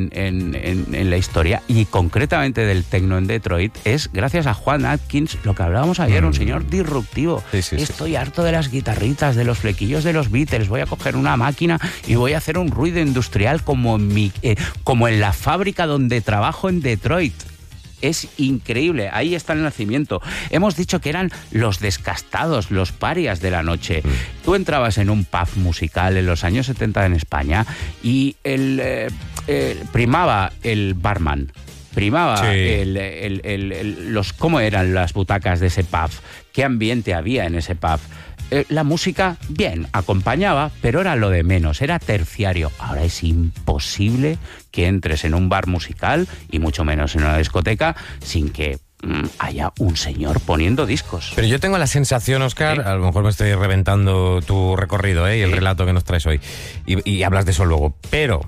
en la historia, y concretamente del techno en Detroit, es gracias a Juan Atkins, lo que hablábamos ayer, un señor disruptivo. Estoy harto de las guitarritas, de los flequillos de los Beatles, voy a coger una máquina y voy a hacer un ruido industrial como en la fábrica donde trabajo en Detroit. Es increíble, ahí está el nacimiento. Hemos dicho que eran los descastados, los parias de la noche. Tú entrabas en un pub musical en los años 70 en España y primaba el barman, primaba cómo eran las butacas de ese pub, qué ambiente había en ese pub. La música, bien, acompañaba, pero era lo de menos, era terciario. Ahora es imposible que entres en un bar musical, y mucho menos en una discoteca, sin que haya un señor poniendo discos. Pero yo tengo la sensación, Óscar, a lo mejor me estoy reventando tu recorrido y el relato que nos traes hoy, y hablas de eso luego, pero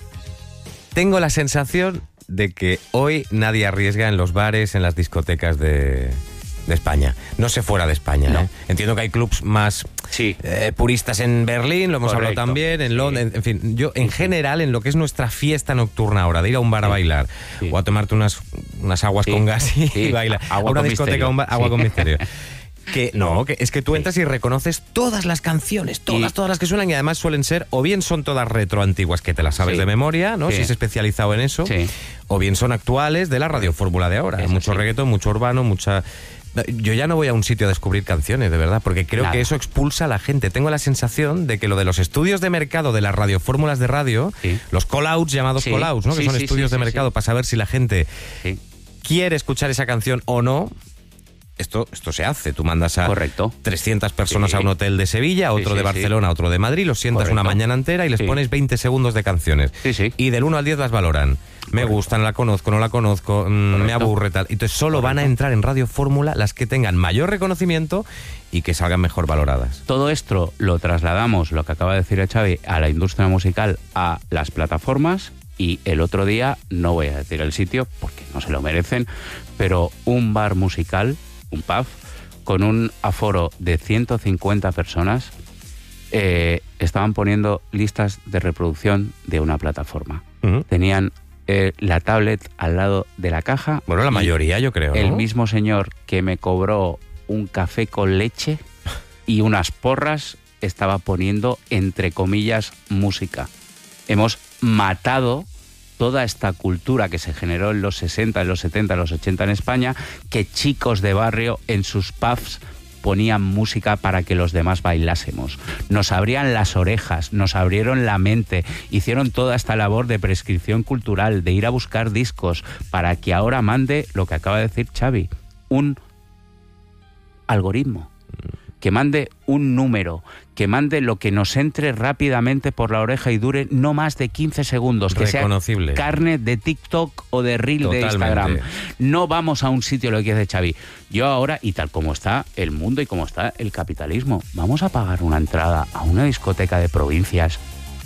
tengo la sensación de que hoy nadie arriesga en los bares, en las discotecas de España. No sé fuera de España. No. Entiendo que hay clubs más puristas en Berlín, lo hemos hablado también, en Londres, en fin. Yo, en general, en lo que es nuestra fiesta nocturna ahora, de ir a un bar a bailar, o a tomarte unas aguas con gas y bailar, agua a una con discoteca, agua con misterio. Que es que tú entras y reconoces todas las canciones, todas las que suenan, y además suelen ser, o bien son todas retro antiguas que te las sabes de memoria, ¿no? Si es especializado en eso, o bien son actuales de la radiofórmula de ahora. Mucho reggaetón, mucho urbano, mucha... Yo ya no voy a un sitio a descubrir canciones, de verdad, porque creo que eso expulsa a la gente. Tengo la sensación de que lo de los estudios de mercado de las radiofórmulas de radio, los call-outs, llamados call-outs, ¿no? Que son estudios de mercado para saber si la gente quiere escuchar esa canción o no. Esto se hace. Tú mandas a 300 personas a un hotel de Sevilla, otro de Barcelona, otro de Madrid, los sientas una mañana entera y les pones 20 segundos de canciones. Y del 1 al 10 las valoran. Me gustan, la conozco, no la conozco, me aburre, tal. Entonces solo van a entrar en Radio Fórmula las que tengan mayor reconocimiento y que salgan mejor valoradas. Todo esto lo trasladamos, lo que acaba de decir Xavi, a la industria musical, a las plataformas. Y el otro día, no voy a decir el sitio porque no se lo merecen, pero un bar musical, un pub, con un aforo de 150 personas, estaban poniendo listas de reproducción de una plataforma. Tenían la tablet al lado de la caja. Bueno, la mayoría, yo creo, ¿no? El mismo señor que me cobró un café con leche y unas porras estaba poniendo, entre comillas, música. Hemos matado toda esta cultura que se generó en los 60, en los 70, en los 80 en España, que chicos de barrio en sus pubs ponían música para que los demás bailásemos. Nos abrían las orejas, nos abrieron la mente, hicieron toda esta labor de prescripción cultural, de ir a buscar discos, para que ahora mande lo que acaba de decir Xavi, un algoritmo, que mande un número, que mande lo que nos entre rápidamente por la oreja y dure no más de 15 segundos, que sea carne de TikTok o de Reel de Instagram. No vamos a un sitio, lo que dice Xavi. Yo ahora, y tal como está el mundo y como está el capitalismo, vamos a pagar una entrada a una discoteca de provincias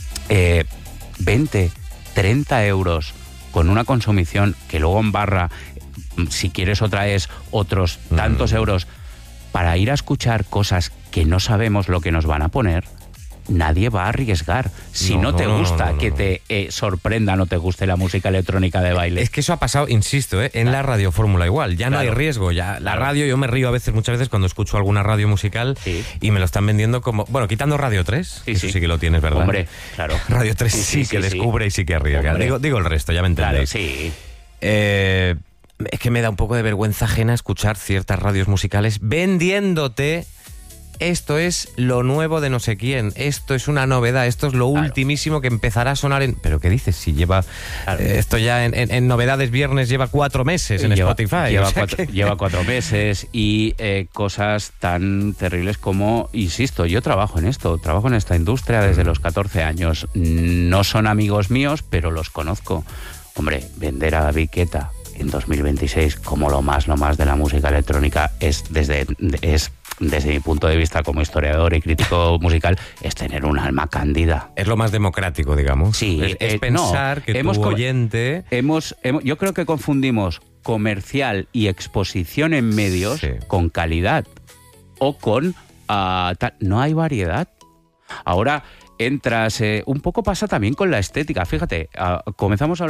20, 30 euros con una consumición que luego en barra, si quieres otra es otros tantos euros, para ir a escuchar cosas que no sabemos lo que nos van a poner. Nadie va a arriesgar. Si no te gusta que te sorprenda, no te guste la música electrónica de baile. Es que eso ha pasado, insisto, en la radiofórmula igual. Ya no hay riesgo. Ya la radio, yo me río muchas veces cuando escucho alguna radio musical y me lo están vendiendo como... Bueno, quitando Radio 3, eso sí que lo tienes, ¿verdad? Hombre, claro. Radio 3 sí que descubre y sí que arriesga. Digo el resto, ya me entendéis. Claro, sí. Es que me da un poco de vergüenza ajena escuchar ciertas radios musicales vendiéndote: esto es lo nuevo de no sé quién, esto es una novedad, esto es lo ultimísimo que empezará a sonar en... ¿Pero qué dices? Si lleva... esto ya en novedades viernes lleva 4 meses en Spotify. Lleva 4 meses y cosas tan terribles como... Insisto, yo trabajo en esta industria desde los 14 años. No son amigos míos, pero los conozco. Hombre, vender a David Guetta en 2026 como lo más de la música electrónica es desde mi punto de vista como historiador y crítico musical, es tener un alma cándida. Es lo más democrático, digamos. Sí, es pensar que tu oyente... Yo creo que confundimos comercial y exposición en medios con calidad o con... no hay variedad. Ahora entras... un poco pasa también con la estética. Fíjate, comenzamos a